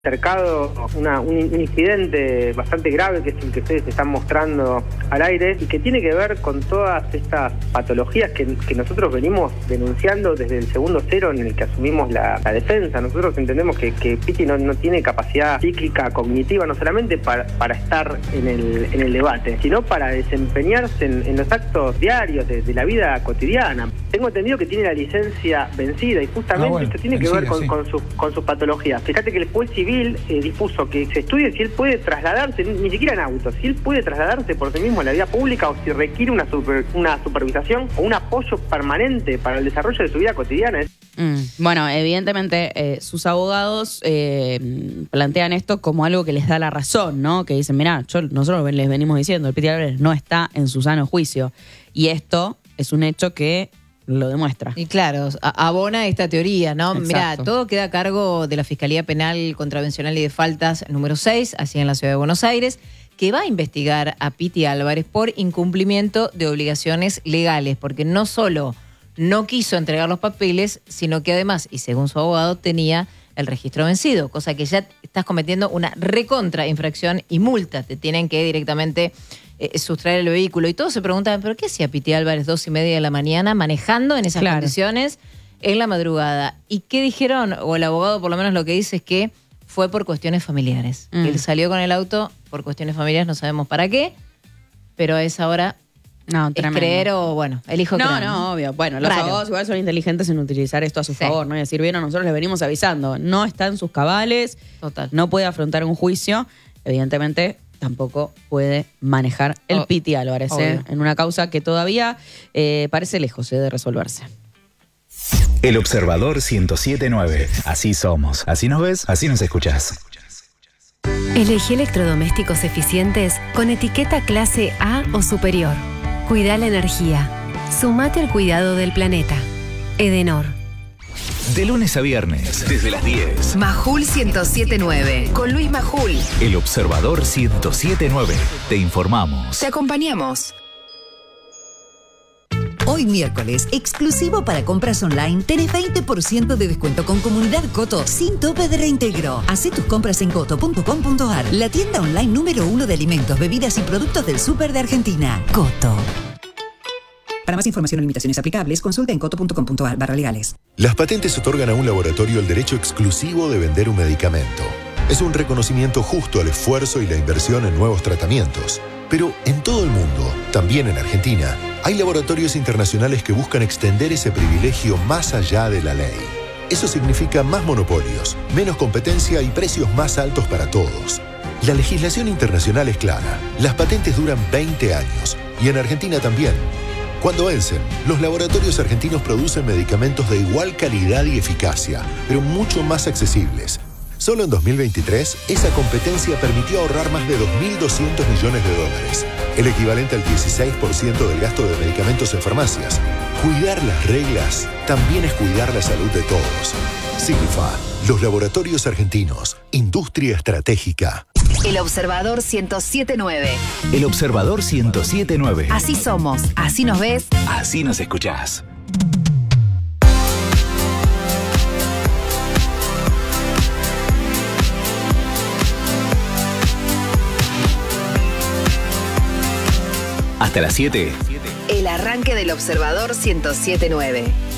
Cercado un incidente bastante grave, que es el que ustedes están mostrando al aire y que tiene que ver con todas estas patologías que nosotros venimos denunciando desde el segundo cero en el que asumimos la defensa. Nosotros entendemos que Piti no tiene capacidad psíquica, cognitiva, no solamente para estar en el debate, sino para desempeñarse en los actos diarios de la vida cotidiana. Tengo entendido que tiene la licencia vencida y justamente esto tiene que ver con sus patologías. Fíjate que el juez civil dispuso que se estudie si él puede trasladarse, ni siquiera en auto, si él puede trasladarse por sí mismo en la vía pública o si requiere una supervisación o un apoyo permanente para el desarrollo de su vida cotidiana. Bueno, evidentemente sus abogados plantean esto como algo que les da la razón, ¿no? Que dicen, mirá, nosotros les venimos diciendo, el Piti Álvarez no está en su sano juicio. Y esto es un hecho que lo demuestra. Y claro, abona esta teoría, ¿no? Exacto. Mirá, todo queda a cargo de la Fiscalía Penal Contravencional y de Faltas número 6, así en la Ciudad de Buenos Aires, que va a investigar a Piti Álvarez por incumplimiento de obligaciones legales, porque no solo no quiso entregar los papeles, sino que además, y según su abogado, tenía el registro vencido, cosa que ya estás cometiendo una recontra infracción y multa. Te tienen que directamente sustraer el vehículo. Y todos se preguntan, ¿pero qué hacía Piti Álvarez 2:30 de la mañana manejando en esas condiciones en la madrugada? ¿Y qué dijeron? O el abogado por lo menos lo que dice es que fue por cuestiones familiares. Él salió con el auto por cuestiones familiares, no sabemos para qué, pero a esa hora es creer o, bueno, elijo creer. No, obvio. Bueno, los abogados igual son inteligentes en utilizar esto a su favor, ¿no? Y decir, bien, nosotros les venimos avisando, no está en sus cabales, no puede afrontar un juicio, evidentemente tampoco puede manejar el Piti Álvarez en una causa que todavía parece lejos de resolverse. El Observador 107.9. Así somos. Así nos ves, así nos escuchás. Elegí electrodomésticos eficientes con etiqueta clase A o superior. Cuida la energía. Sumate al cuidado del planeta. Edenor. De lunes a viernes, desde las 10. Majul 107.9. Con Luis Majul. El Observador 107.9. Te informamos. Te acompañamos. Hoy miércoles, exclusivo para compras online, tenés 20% de descuento con Comunidad Coto sin tope de reintegro. Hacé tus compras en coto.com.ar, la tienda online número 1 de alimentos, bebidas y productos del súper de Argentina. Coto. Para más información o limitaciones aplicables, consulta en coto.com.ar/legales. Las patentes otorgan a un laboratorio el derecho exclusivo de vender un medicamento. Es un reconocimiento justo al esfuerzo y la inversión en nuevos tratamientos. Pero en todo el mundo, también en Argentina, hay laboratorios internacionales que buscan extender ese privilegio más allá de la ley. Eso significa más monopolios, menos competencia y precios más altos para todos. La legislación internacional es clara. Las patentes duran 20 años y en Argentina también. Cuando vencen, los laboratorios argentinos producen medicamentos de igual calidad y eficacia, pero mucho más accesibles. Solo en 2023, esa competencia permitió ahorrar más de $2.200 millones, el equivalente al 16% del gasto de medicamentos en farmacias. Cuidar las reglas también es cuidar la salud de todos. Signifa, los laboratorios argentinos, industria estratégica. El Observador 107.9. El Observador 107.9. Así somos, así nos ves, así nos escuchás. Hasta las 7. El arranque del Observador 107.9.